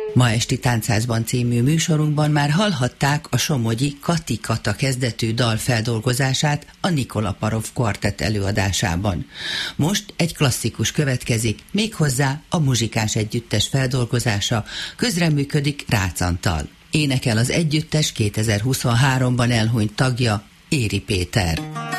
Ma esti Táncházban című műsorunkban már hallhatták a somogyi Kati Kata kezdetű dal feldolgozását a Nikola Parov kvartett előadásában. Most egy klasszikus következik, méghozzá a Muzsikáns Együttes feldolgozása, közreműködik Rácz Antal. Énekel az együttes 2023-ban elhunyt tagja, Éri Péter.